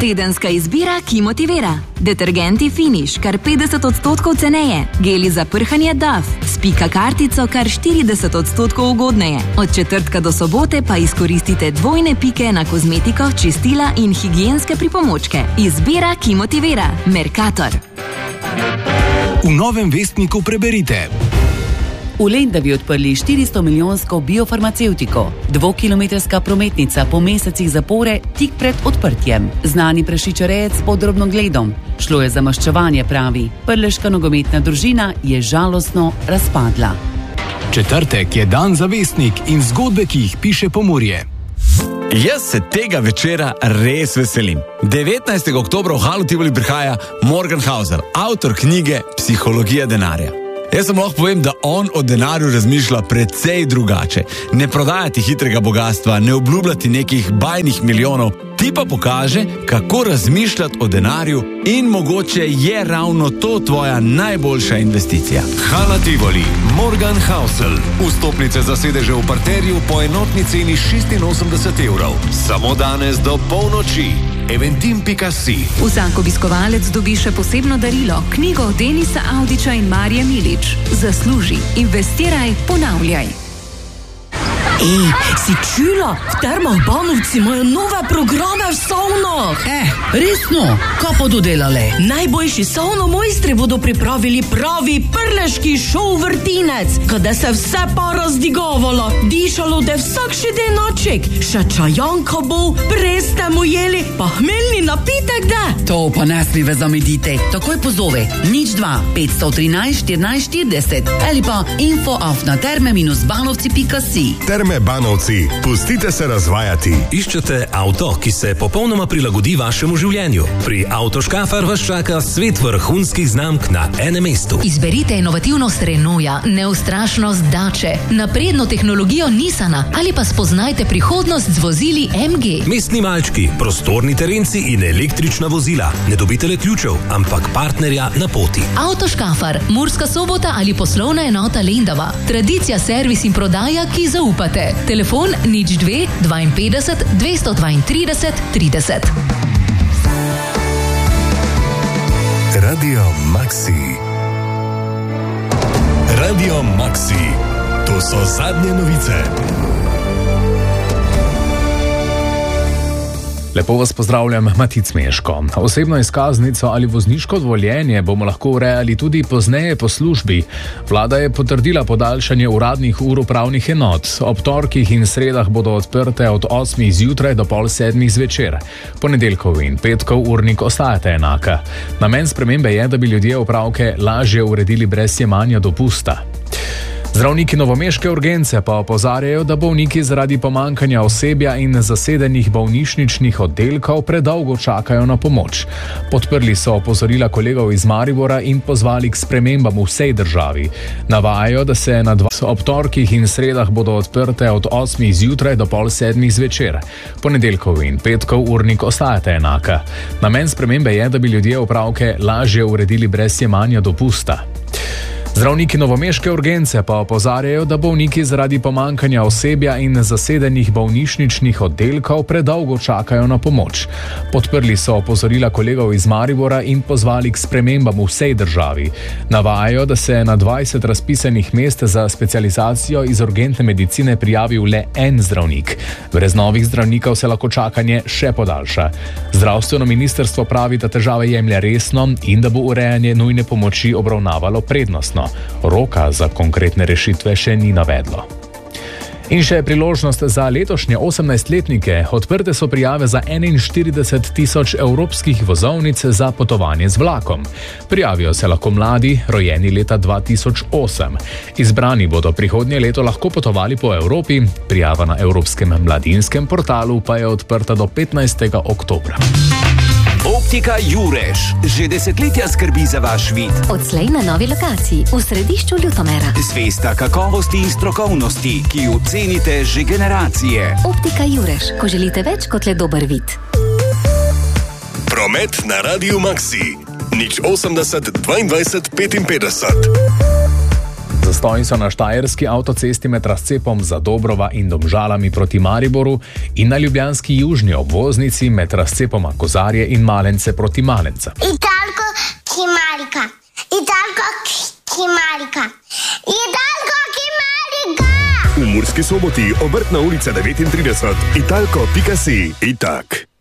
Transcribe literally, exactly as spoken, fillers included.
Tedenska izbira, ki motivira. Detergenti Finish, kar petdeset odstotkov ceneje. Geli za prhanje Dove, s pika kartico kar štirideset odstotkov ugodneje. Od četrtka do sobote pa izkoristite dvojne pike na kozmetiko, čistila in higienske pripomočke. Izbira, ki motivira. Mercator. V Novem vestniku preberite. V Lendavi odprli štiristo milijonsko biofarmacevtiko. Dvokilometrska prometnica po mesecih zapore tik pred odprtjem. Znani prašičarejec pod drobnogledom. Šlo je za maščevanje, pravi. Prleška nogometna družina je žalostno razpadla. Četrtek je dan za vestnik in zgodbe, ki jih piše Pomurje. Jaz se tega večera res veselim. devetnajstega oktobra v Halu Tivoli prihaja Morgan Housel, avtor knjige Psihologija denarja. Jaz sem lahko povem, da on o denarju razmišlja precej drugače. Ne prodajati hitrega bogatstva, ne obljubljati nekih bajnih milijonov, ti pa pokaže, kako razmišljati o denarju in mogoče je ravno to tvoja najboljša investicija. Hala Tivoli, Morgan Housel. Vstopnice za sedeže v parterju po enotni ceni šestinosemdeset evrov. Samo danes do polnoči. eventim pika si. Vsak obiskovalec dobi še posebno darilo, knjigo Denisa Avdića in Marije Milič. Zasluži, investiraj, ponavljaj. Ej, si čula? V Termah Banovci imajo nove programe v savnah. Eh, resno? Kaj pa dodelale? Najboljši savnomojstri bodo pripravili pravi prleški šov vrtinec, kada se vse pa razdigavalo, dišalo da vsak še denoček, še čajanka bo, preste mu jeli, pa hmeljni napitek da. To pa ne smive zamedite. Takoj pozove nič dva petsto trinajst štirinajst štirideset ali pa info afna terme minus banovci pika si. Terme Banovci, pustite se razvajati. Iščete avto, ki se popolnoma prilagodi vašemu življenju. Pri Avtoškafar vas čaka svet vrhunskih znamk na enem mestu. Izberite inovativnost Renaulta, neustrašnost Dače, napredno tehnologijo Nissana ali pa spoznajte prihodnost z vozili em ge. Mestni malčki, prostorni terenci in električna vozila. Ne dobite le ključev, ampak partnerja na poti. Avtoškafar, Murska Sobota ali poslovna enota Lendava. Tradicija, servis in prodaja, ki zaupate. Telefon nič dve dvainpetdeset dvesto dvaintrideset trideset. Radio Maxi. Radio Maxi. To so zadnje novice. Lepo vas pozdravljam, Matic Meško. Osebno izkaznico ali vozniško dovoljenje bomo lahko urejali tudi pozneje po službi. Vlada je potrdila podaljšanje uradnih ur upravnih enot. Ob torkih in sredah bodo odprte od osmih zjutraj do pol sedmih zvečer. Ponedeljkov in petkov urnik ostajata enaka. Namen spremembe je, da bi ljudje opravke lažje uredili brez jemanja dopusta. Zdravniki novomeške urgence pa opozarjajo, da bolniki zaradi pomankanja osebja in zasedenih bolnišničnih oddelkov predolgo čakajo na pomoč. Podprli so opozorila kolegov iz Maribora in pozvali k spremembam v vsej državi. Navajajo, da se na dva ob torkih in sredah bodo odprte od osmih zjutraj do pol sedmih zvečer. Ponedeljkov in petkov urnik ostajata enaka. Namen spremembe je, da bi ljudje opravke lažje uredili brez jemanja dopusta. Zdravniki novomeške urgence pa opozarjajo, da bolniki zaradi pomankanja osebja in zasedenih bolnišničnih oddelkov predolgo čakajo na pomoč. Podprli so opozorila kolegov iz Maribora in pozvali k spremembam v vsej državi. Navajajo, da se na dvajset razpisanih mest za specializacijo iz urgentne medicine prijavil le en zdravnik. Brez novih zdravnikov se lahko čakanje še podaljša. Zdravstveno ministrstvo pravi, da težave jemlje resno in da bo urejanje nujne pomoči obravnavalo prednostno. Roka za konkretne rešitve še ni navedlo. In še priložnost za letošnje osemnajstletnike. Odprte so prijave za enainštirideset tisoč evropskih vozovnic za potovanje z vlakom. Prijavijo se lahko mladi, rojeni leta dva tisoč osem. Izbrani bodo prihodnje leto lahko potovali po Evropi. Prijava na Evropskem mladinskem portalu pa je odprta do petnajstega oktobra. Optika Jureš že desetletja skrbi za vaš vid. Odslej na novi lokaciji v središču Ljutomera. Zvesta kakovosti in strokovnosti, ki jo cenite že generacije. Optika Jureš, ko želite več kot le dober vid. Promet na Radiu Maxi. nič osemdeset dvaindvajset petinpetdeset. Za Zastoji so na štajerski avtocesti med razcepom Zadobrova in Domžalami proti Mariboru in na ljubljanski južni obvoznici med razcepoma Kozarje in Malence proti Malenca. Italko Kimarika, Italko Kimarika, Italko Kimarika! V Murski Soboti, Obrtna ulica devetintrideset, italko pika si, itak.